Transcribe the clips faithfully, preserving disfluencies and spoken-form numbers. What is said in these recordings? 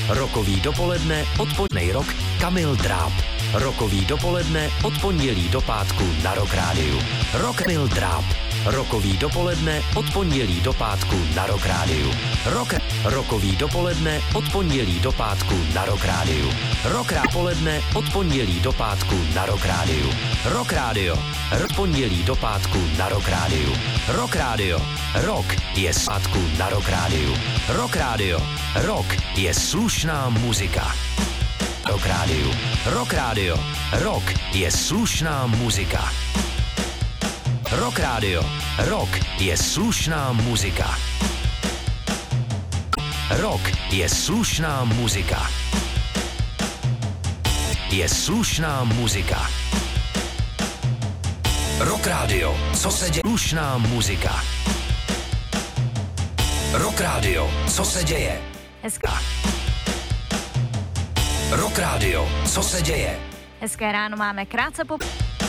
Rokový dopoledne, odpolednej rok, Kamil Dráb. Rokový dopoledne, od pondělí do pátku na Rock Rádiu. Rock Kamil Dráb. Rokový dopoledne, od pondělí do pátku na Rock Rádiu. Rock, rokový dopoledne, od pondělí do pátku na Rock Rádiu. Rock dopoledne, od pondělí do pátku na Rock Rádiu. Rock Rádio. Od pondělí do pátku na Rock Rádiu. Rock Rádio. Rock je zpátku na Rock Rádiu. Rock Rádio. Rock je slušná muzika. Rock Rádiu. Rock Rádio. Rock je slušná muzika. Rock Rádio. Rock je slušná muzika. Rock je slušná muzika. Je slušná muzika. Rock Rádio. Co se děje? Slušná muzika. Rock Rádio. Co se děje? Hezká. Rock Rádio. Co se děje? Hezké ráno máme krátce po...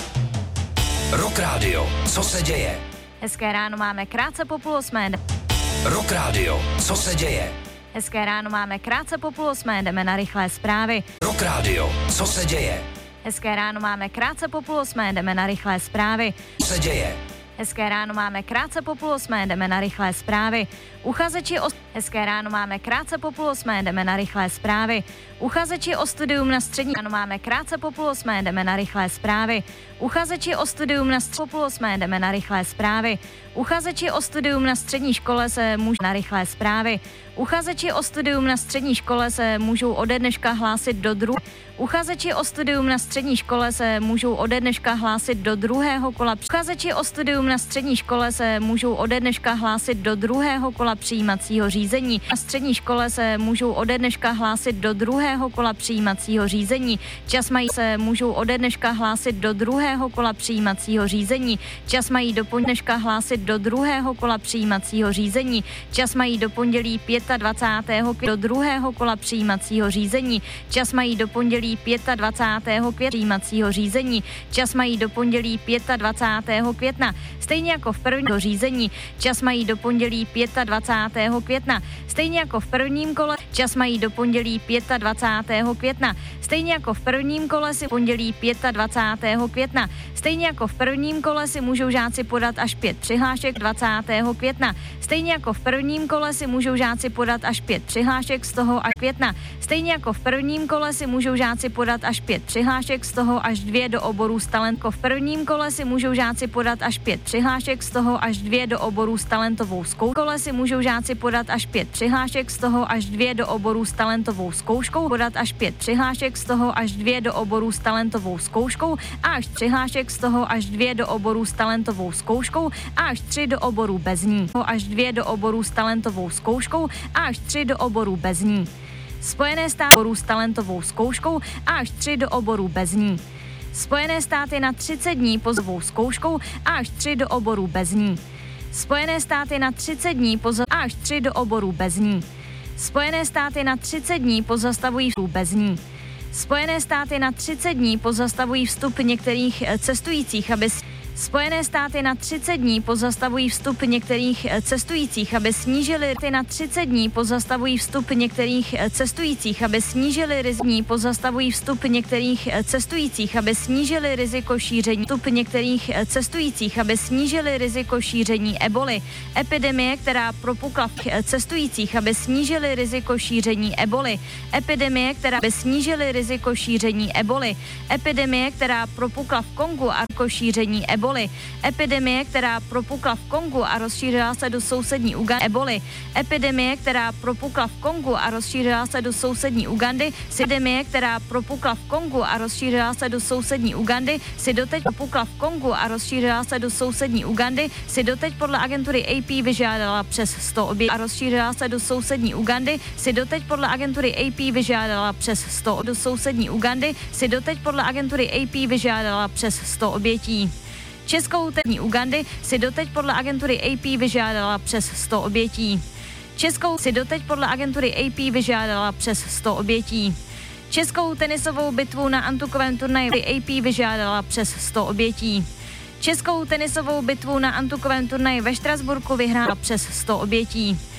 Rock Rádio. Co se děje? Hezké ráno máme krátce po půl osmé. Rock Rádio. Co se děje? Hezké ráno máme krátce po půl osmé, jdeme na rychlé zprávy. Rock Rádio. Co se děje? Hezké ráno máme krátce po půl osmé, jdeme na rychlé zprávy. Co se děje? Hezké ráno máme krátce po půl osmé, jdeme na rychlé zprávy. Uchazeči o... Hezké ráno máme krátce po půl osmé, jdeme na rychlé zprávy. Uchazeči o studium na střední... Ráno máme krátce po půl osmé, jdeme na rychlé zprávy. Uchazeči o studium na střední... Po půl osmé, jdeme na rychlé zprávy. Uchazeči o studium na střední škole se můžou... Na rychlé zprávy. Uchazeči o studium na střední škole se můžou ode dneška hlásit do dru... Uchazeči o studium na střední škole se můžou ode dneška hlásit do druhého kola. Uchazeči o studium na střední škole se můžou ode dneška hlásit do druhého kola přijímacího řízení. Na střední škole se můžou ode dneška hlásit do druhého kola přijímacího řízení. Čas mají se můžou ode dneška hlásit do druhého kola přijímacího řízení. Čas mají do dneška hlásit do druhého kola přijímacího řízení. Čas mají do pondělí dvacátého pátého do druhého kola přijímacího řízení. Čas mají do pondělí dvacátého pátého května přijímacího řízení. Čas mají do pondělí dvacátého pátého května. Stejně jako v prvním řízení. Čas mají do pondělí dvacátého pátého května. Stejně jako v prvním kole. Čas mají do pondělí dvacátého pátého května. Stejně jako v prvním kole si pondělí dvacátého pátého května. Stejně jako v prvním kole si můžou žáci podat až pět přihlášek dvacátého května. Stejně jako v prvním kole si můžou žáci podat až pět přihlášek z toho až května. Stejně jako v prvním kole si můžou žáci podat až pět přihlášek, z toho až dvě do oborů s talentkou. V prvním kole si můžou žáci podat až pět přihlášek, z toho až dvě do oborů s talentovou zkouškou. Kole si můžou žáci podat až pět přihlášek, z toho až dvě do oborů s talentovou zkouškou. Podat až pět přihlášek, z toho až dvě do oborů s talentovou zkouškou a až přihlášek, z toho až dvě do oborů s talentovou zkouškou a až tři do oborů bez ní. Až dvě do oborů s talentovou zkouškou a až tři do oborů bez ní. Spojené státy oborů s talentovou zkouškou a až tři do oborů bez ní. Spojené státy na třicet dní pozovou zkouškou a až tři do oborů bez ní. Spojené státy na třicet dní pozov a až tři do oborů bez ní. Spojené státy na třicet dní pozastavují vstup bez ní. Spojené státy na třicet dní pozastavují vstup některých cestujících, aby Spojené státy na třicet dní pozastavují vstup některých cestujících, aby snížili na třicet dní pozastavují vstup některých cestujících, aby snížili riziko pozastavují vstup některých cestujících, aby snížili riziko šíření vstup některých cestujících, aby snížili riziko šíření eboli. Epidemie, která propukla v cestujících, aby snížili riziko šíření eboli. Epidemie, která by snížili riziko šíření eboli. Epidemie, která propukla v Kongu a jako šíření eboli. Epidemie, která propukla v Kongu a rozšířila se do sousední Ugandy. Eboli. Epidemie, která propukla v Kongu a rozšířila se do sousední Ugandy. Epidemie, která propukla v Kongu a rozšířila se do sousední Ugandy, si doteď propukla v Kongu a rozšířila se do sousední Ugandy, si doteď podle agentury A P vyžádala přes sto obětí a rozšířila se do sousední Ugandy, si doteď podle agentury A P vyžádala přes sto do sousední Ugandy, si doteď podle agentury A P vyžádala přes sto obětí. Českou tenní Ugandy si doteď podle agentury A P vyžádala přes sto obětí. Českou si doteď podle agentury A P vyžádala přes sto obětí. Českou tenisovou bitvu na antukovém turnaji A P vyžádala přes sto obětí. Českou tenisovou bitvu na antukovém turnaji ve Štrasburku vyhrála přes sto obětí.